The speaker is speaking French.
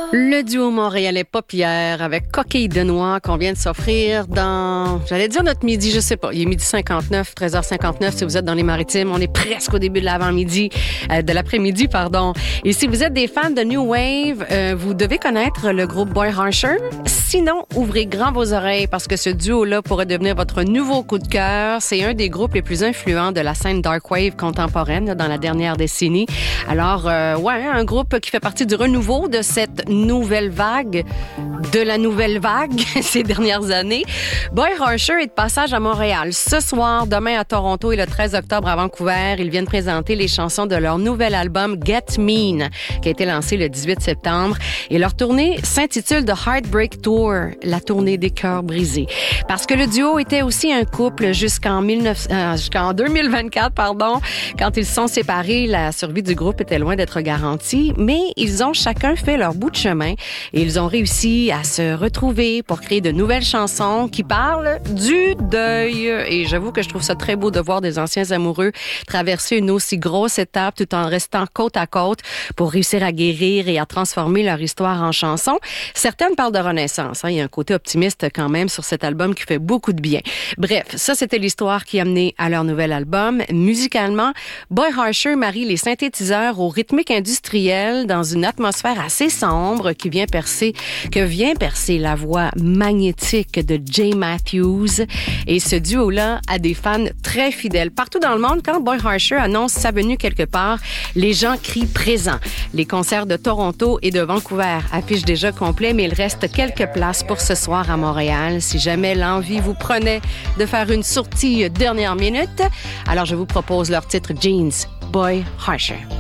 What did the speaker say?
Le duo montréalais Paupières avec Coquille de Noix qu'on vient de s'offrir dans, j'allais dire notre midi, je sais pas, il est 12h59, 13h59 si vous êtes dans les Maritimes. On est presque au début de l'avant-midi, de l'après-midi, pardon. Et si vous êtes des fans de New Wave, vous devez connaître le groupe Boy Harsher. Sinon, ouvrez grand vos oreilles parce que ce duo-là pourrait devenir votre nouveau coup de cœur. C'est un des groupes les plus influents de la scène dark wave contemporaine là, dans la dernière décennie. Alors, un groupe qui fait partie du renouveau de cette nouvelle vague, de la nouvelle vague ces dernières années. Boy Harsher est de passage à Montréal ce soir, demain à Toronto et le 13 octobre à Vancouver. Ils viennent présenter les chansons de leur nouvel album Get Mean, qui a été lancé le 18 septembre. Et leur tournée s'intitule The Heartbreak Tour, la tournée des cœurs brisés. Parce que le duo était aussi un couple jusqu'en 2024, quand ils se sont séparés, la survie du groupe était loin d'être garantie, mais ils ont chacun fait leur bout de chemin et ils ont réussi à se retrouver pour créer de nouvelles chansons qui parlent du deuil. Et j'avoue que je trouve ça très beau de voir des anciens amoureux traverser une aussi grosse étape tout en restant côte à côte pour réussir à guérir et à transformer leur histoire en chansons. Certaines parlent de renaissance. Il y a un côté optimiste quand même sur cet album qui fait beaucoup de bien. Bref, ça c'était l'histoire qui a mené à leur nouvel album. Musicalement, Boy Harsher marie les synthétiseurs au rythmique industriel dans une atmosphère assez sombre que vient percer la voix magnétique de Jay Matthews. Et ce duo-là a des fans très fidèles. Partout dans le monde, quand Boy Harsher annonce sa venue quelque part, les gens crient présent. Les concerts de Toronto et de Vancouver affichent déjà complet, mais il reste quelques places pour ce soir à Montréal. Si jamais l'envie vous prenait de faire une sortie dernière minute, alors je vous propose leur titre Jeans, Boy Harsher.